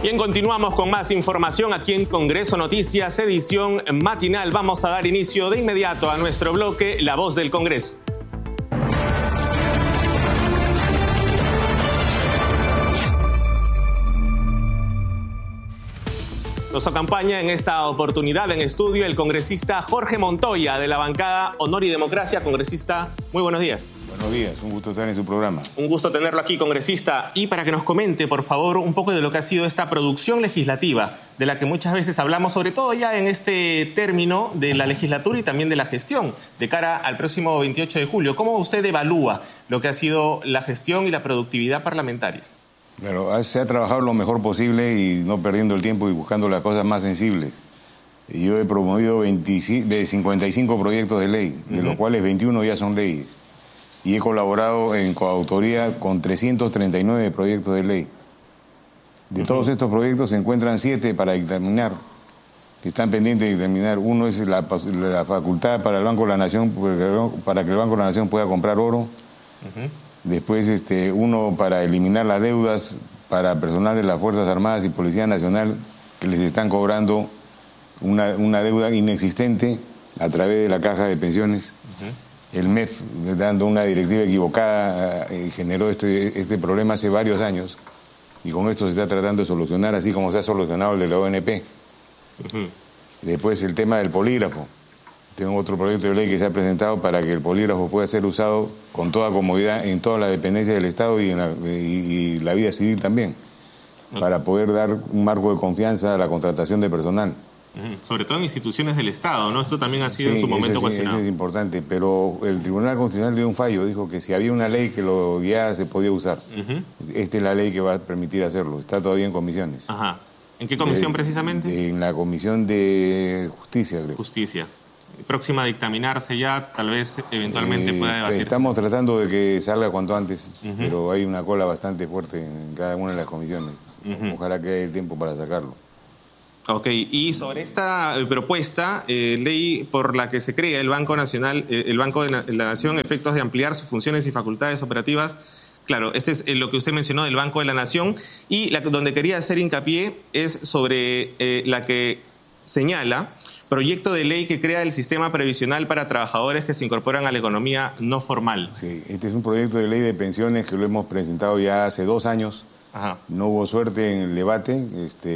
Bien, continuamos con más información aquí en Congreso Noticias, edición matinal. Vamos a dar inicio de inmediato a nuestro bloque La Voz del Congreso. Nos acompaña en esta oportunidad en estudio el congresista Jorge Montoya de la bancada Honor y Democracia. Congresista, muy buenos días. Buenos días, un gusto estar en su programa. Un gusto tenerlo aquí, congresista. Y para que nos comente, por favor, un poco de lo que ha sido esta producción legislativa, de la que muchas veces hablamos, sobre todo ya en este término de la legislatura y también de la gestión, de cara al próximo 28 de julio. ¿Cómo usted evalúa lo que ha sido la gestión y la productividad parlamentaria? Claro, se ha trabajado lo mejor posible y no perdiendo el tiempo y buscando las cosas más sensibles. Yo he promovido 55 proyectos de ley, de los cuales 21 ya son leyes. Y he colaborado en coautoría con 339 proyectos de ley. De todos estos proyectos se encuentran 7 para dictaminar, que están pendientes de dictaminar. Uno es la facultad para el Banco de la Nación, para que el Banco de la Nación pueda comprar oro. Después uno para eliminar las deudas para personal de las Fuerzas Armadas y Policía Nacional, que les están cobrando una deuda inexistente a través de la caja de pensiones. El MEF, dando una directiva equivocada, generó este problema hace varios años, y con esto se está tratando de solucionar, así como se ha solucionado el de la ONP. Después el tema del polígrafo. Tengo otro proyecto de ley que se ha presentado para que el polígrafo pueda ser usado con toda comodidad en todas las dependencias del Estado y la vida civil también, para poder dar un marco de confianza a la contratación de personal. Sobre todo en instituciones del Estado, ¿no? Esto también ha sido en su momento cuestionado. Eso es importante, pero el Tribunal Constitucional dio un fallo, dijo que si había una ley que lo guiara se podía usar. Esta es la ley que va a permitir hacerlo, está todavía en comisiones. ¿En qué comisión precisamente? En la Comisión de Justicia, creo. Justicia. Próxima a dictaminarse ya, tal vez eventualmente pueda debatirse. Estamos tratando de que salga cuanto antes, pero hay una cola bastante fuerte en cada una de las comisiones. Ojalá que haya el tiempo para sacarlo. Ok, y sobre esta propuesta, ley por la que se crea el Banco Nacional, el Banco de la Nación, efectos de ampliar sus funciones y facultades operativas. Claro, este es lo que usted mencionó del Banco de la Nación, y donde quería hacer hincapié es sobre la que señala proyecto de ley que crea el sistema previsional para trabajadores que se incorporan a la economía no formal. Sí, este es un proyecto de ley de pensiones que lo hemos presentado ya hace 2 años. No hubo suerte en el debate,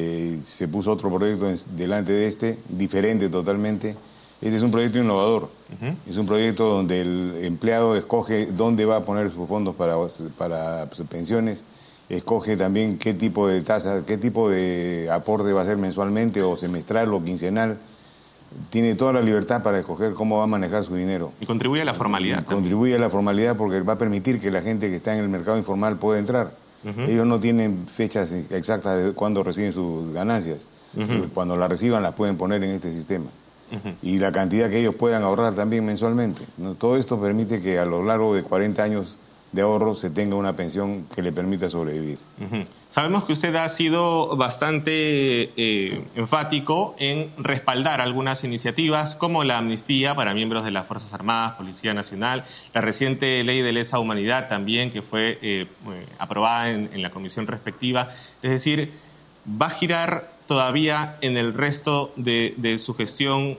se puso otro proyecto delante de diferente totalmente. Este es un proyecto innovador. Es un proyecto donde el empleado escoge dónde va a poner sus fondos para sus pensiones, escoge también qué tipo de tasa, qué tipo de aporte va a hacer mensualmente o semestral o quincenal. Tiene toda la libertad para escoger cómo va a manejar su dinero. Y contribuye a la formalidad. Contribuye a la formalidad porque va a permitir que la gente que está en el mercado informal pueda entrar. Ellos no tienen fechas exactas de cuándo reciben sus ganancias. Cuando las reciban las pueden poner en este sistema. Y la cantidad que ellos puedan ahorrar también mensualmente, ¿no? Todo esto permite que a lo largo de 40 años de ahorro se tenga una pensión que le permita sobrevivir. Sabemos que usted ha sido bastante enfático en respaldar algunas iniciativas como la amnistía para miembros de las Fuerzas Armadas, Policía Nacional, la reciente ley de lesa humanidad también, que fue aprobada en la comisión respectiva. Es decir, ¿va a girar todavía en el resto de su gestión?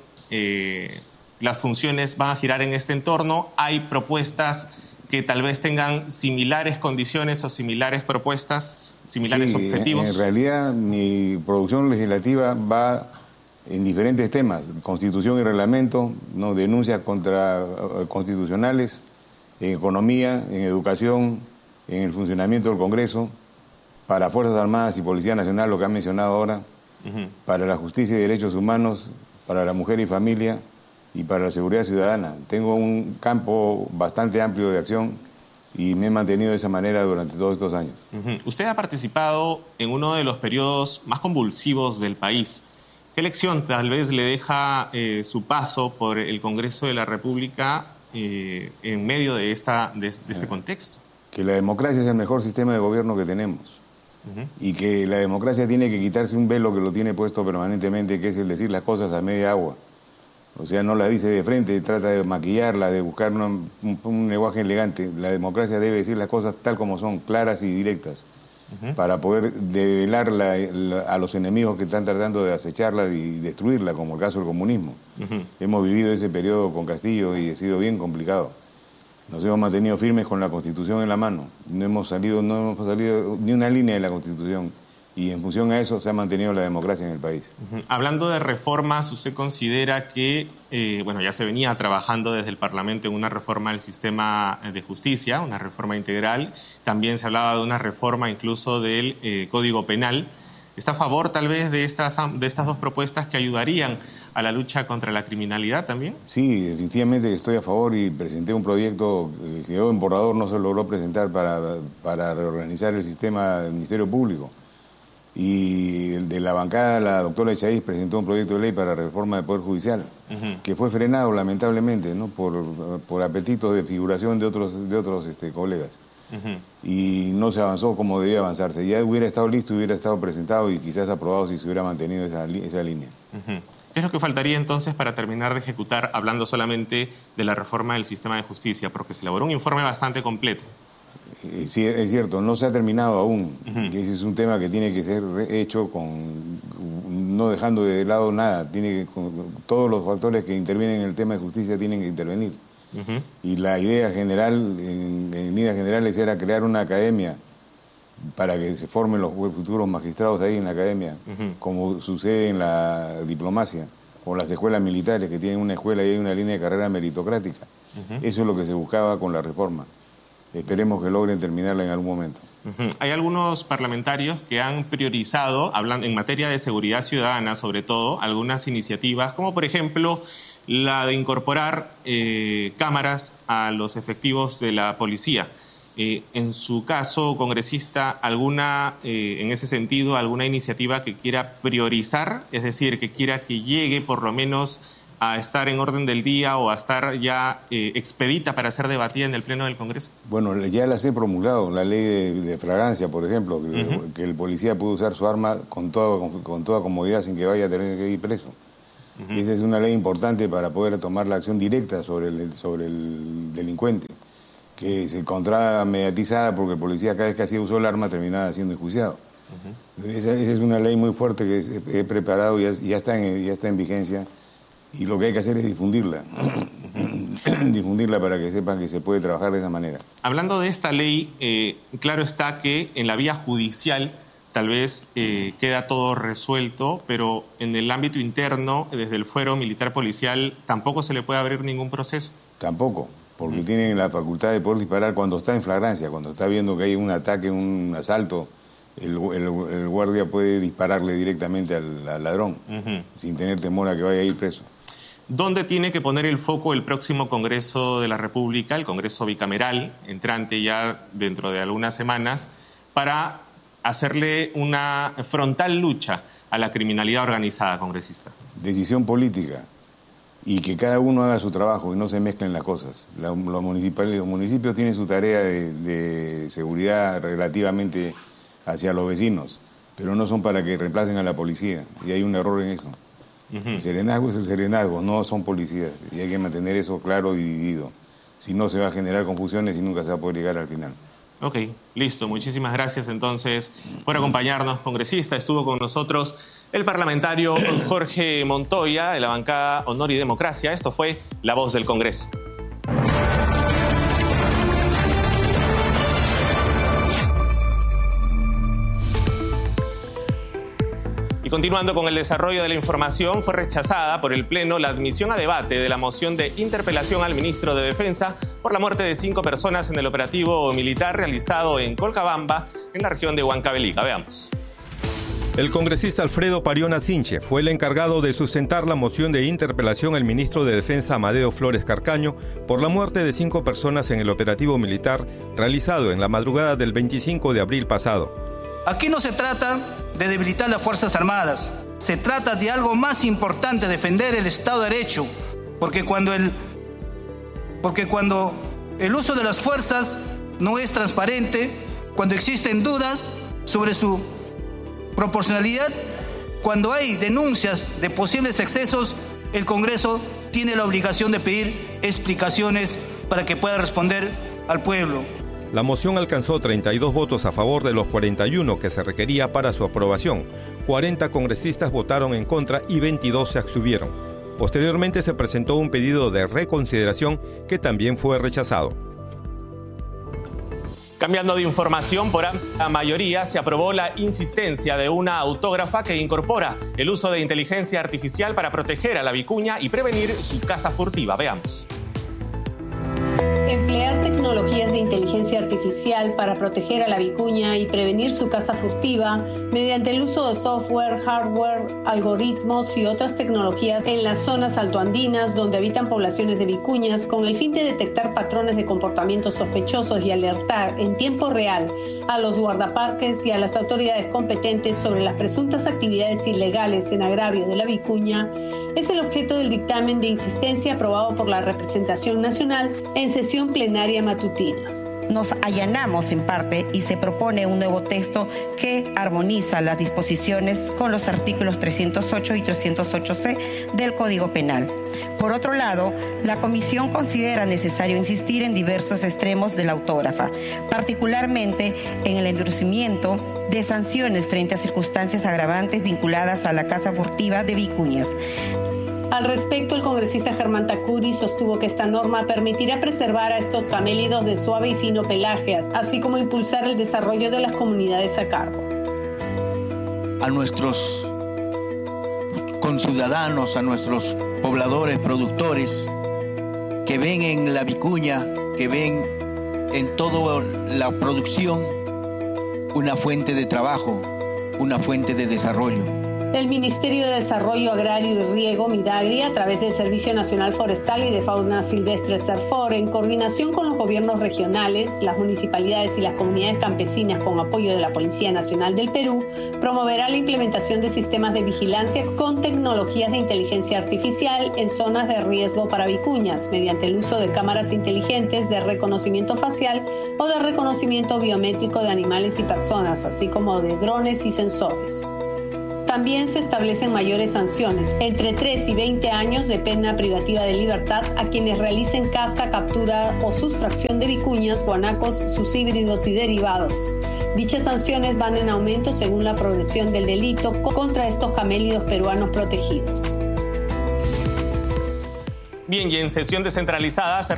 ¿Las funciones van a girar en este entorno? ¿Hay propuestas que tal vez tengan similares condiciones o similares propuestas, similares objetivos? En realidad mi producción legislativa va en diferentes temas: constitución y reglamento, ¿no? Denuncias constitucionales, en economía, en educación, en el funcionamiento del Congreso, para Fuerzas Armadas y Policía Nacional, lo que han mencionado ahora, para la justicia y derechos humanos, para la mujer y familia, y para la seguridad ciudadana. Tengo un campo bastante amplio de acción y me he mantenido de esa manera durante todos estos años. Usted ha participado en uno de los periodos más convulsivos del país. ¿Qué lección tal vez le deja su paso por el Congreso de la República en medio de este contexto? Que la democracia es el mejor sistema de gobierno que tenemos. Y que la democracia tiene que quitarse un velo que lo tiene puesto permanentemente, que es el decir las cosas a media agua. O sea, no la dice de frente, trata de maquillarla, de buscar un lenguaje elegante. La democracia debe decir las cosas tal como son, claras y directas. para poder develar a los enemigos que están tratando de acecharla y destruirla, como el caso del comunismo. Hemos vivido ese periodo con Castillo y ha sido bien complicado. Nos hemos mantenido firmes con la Constitución en la mano. No hemos salido ni una línea de la Constitución. Y en función a eso se ha mantenido la democracia en el país. Hablando de reformas, ¿usted considera que, ya se venía trabajando desde el Parlamento en una reforma del sistema de justicia, una reforma integral? También se hablaba de una reforma incluso del Código Penal. ¿Está a favor tal vez de estas dos propuestas que ayudarían a la lucha contra la criminalidad también? Sí, definitivamente estoy a favor y presenté un proyecto que quedó en borrador, no se logró presentar para reorganizar el sistema del Ministerio Público. Y de la bancada, la doctora Echaíz presentó un proyecto de ley para la reforma del Poder Judicial, que fue frenado lamentablemente, ¿no? por apetitos de figuración de otros colegas. Y no se avanzó como debía avanzarse. Ya hubiera estado listo, hubiera estado presentado y quizás aprobado si se hubiera mantenido esa línea. ¿Qué es lo que faltaría entonces para terminar de ejecutar, hablando solamente de la reforma del sistema de justicia? Porque se elaboró un informe bastante completo. Sí, es cierto, no se ha terminado aún. Y ese es un tema que tiene que ser hecho no dejando de lado nada. Todos los factores que intervienen en el tema de justicia tienen que intervenir. Y la idea general, en líneas generales, era crear una academia para que se formen los futuros magistrados ahí en la academia, como sucede en la diplomacia o las escuelas militares, que tienen una escuela y hay una línea de carrera meritocrática. Eso es lo que se buscaba con la reforma. Esperemos que logren terminarla en algún momento. Hay algunos parlamentarios que han priorizado, hablando en materia de seguridad ciudadana sobre todo, algunas iniciativas, como por ejemplo la de incorporar cámaras a los efectivos de la policía. En su caso, congresista, ¿alguna, en ese sentido, alguna iniciativa que quiera priorizar? Es decir, que quiera que llegue por lo menos a estar en orden del día o a estar ya expedita para ser debatida en el Pleno del Congreso? Bueno, ya las he promulgado, la ley de flagrancia, por ejemplo, que el policía puede usar su arma con toda comodidad sin que vaya a tener que ir preso. Esa es una ley importante para poder tomar la acción directa sobre el delincuente, que se encontraba mediatizada porque el policía cada vez que hacía uso del arma terminaba siendo enjuiciado. Esa es una ley muy fuerte que he preparado y ya está en vigencia. Y lo que hay que hacer es difundirla, difundirla para que sepan que se puede trabajar de esa manera. Hablando de esta ley, claro está que en la vía judicial tal vez queda todo resuelto, pero en el ámbito interno, desde el fuero militar policial, ¿tampoco se le puede abrir ningún proceso? Tampoco, porque tienen la facultad de poder disparar cuando está en flagrancia, cuando está viendo que hay un ataque, un asalto. El guardia puede dispararle directamente al ladrón, sin tener temor a que vaya a ir preso. ¿Dónde tiene que poner el foco el próximo Congreso de la República, el Congreso bicameral, entrante ya dentro de algunas semanas, para hacerle una frontal lucha a la criminalidad organizada, congresista? Decisión política y que cada uno haga su trabajo y no se mezclen las cosas. Los municipios tienen su tarea de seguridad relativamente hacia los vecinos, pero no son para que reemplacen a la policía, y hay un error en eso. El serenazgo es el serenazgo, no son policías, y hay que mantener eso claro y dividido. Si no, se va a generar confusiones y nunca se va a poder llegar al final. Ok, listo. Muchísimas gracias entonces por acompañarnos, congresista. Estuvo con nosotros el parlamentario Jorge Montoya de la bancada Honor y Democracia. Esto fue La Voz del Congreso. Y continuando con el desarrollo de la información, fue rechazada por el Pleno la admisión a debate de la moción de interpelación al ministro de Defensa por la muerte de 5 personas en el operativo militar realizado en Colcabamba, en la región de Huancavelica. Veamos. El congresista Alfredo Pariona Sinche fue el encargado de sustentar la moción de interpelación al ministro de Defensa Amadeo Flores Carcaño por la muerte de 5 personas en el operativo militar realizado en la madrugada del 25 de abril pasado. Aquí no se trata de debilitar las Fuerzas Armadas, se trata de algo más importante, defender el Estado de Derecho, porque cuando el uso de las fuerzas no es transparente, cuando existen dudas sobre su proporcionalidad, cuando hay denuncias de posibles excesos, el Congreso tiene la obligación de pedir explicaciones para que pueda responder al pueblo. La moción alcanzó 32 votos a favor de los 41 que se requería para su aprobación. 40 congresistas votaron en contra y 22 se abstuvieron. Posteriormente se presentó un pedido de reconsideración que también fue rechazado. Cambiando de información, por amplia mayoría se aprobó la insistencia de una autógrafa que incorpora el uso de inteligencia artificial para proteger a la vicuña y prevenir su caza furtiva. Veamos. Emplear tecnologías de inteligencia artificial para proteger a la vicuña y prevenir su caza furtiva mediante el uso de software, hardware, algoritmos y otras tecnologías en las zonas altoandinas donde habitan poblaciones de vicuñas con el fin de detectar patrones de comportamientos sospechosos y alertar en tiempo real a los guardaparques y a las autoridades competentes sobre las presuntas actividades ilegales en agravio de la vicuña es el objeto del dictamen de insistencia aprobado por la representación nacional en sesión plenaria matutina. Nos allanamos en parte y se propone un nuevo texto que armoniza las disposiciones con los artículos 308 y 308C del Código Penal. Por otro lado, la Comisión considera necesario insistir en diversos extremos de la autógrafa, particularmente en el endurecimiento de sanciones frente a circunstancias agravantes vinculadas a la caza furtiva de vicuñas. Al respecto, el congresista Germán Tacuri sostuvo que esta norma permitirá preservar a estos camélidos de suave y fino pelaje, así como impulsar el desarrollo de las comunidades a cargo. A nuestros conciudadanos, a nuestros pobladores, productores, que ven en la vicuña, que ven en toda la producción una fuente de trabajo, una fuente de desarrollo. El Ministerio de Desarrollo Agrario y Riego, Midagri, a través del Servicio Nacional Forestal y de Fauna Silvestre SERFOR, en coordinación con los gobiernos regionales, las municipalidades y las comunidades campesinas con apoyo de la Policía Nacional del Perú, promoverá la implementación de sistemas de vigilancia con tecnologías de inteligencia artificial en zonas de riesgo para vicuñas, mediante el uso de cámaras inteligentes de reconocimiento facial o de reconocimiento biométrico de animales y personas, así como de drones y sensores. También se establecen mayores sanciones, entre 3 y 20 años de pena privativa de libertad a quienes realicen caza, captura o sustracción de vicuñas, guanacos, sus híbridos y derivados. Dichas sanciones van en aumento según la progresión del delito contra estos camélidos peruanos protegidos. Bien, y en sesión descentralizada se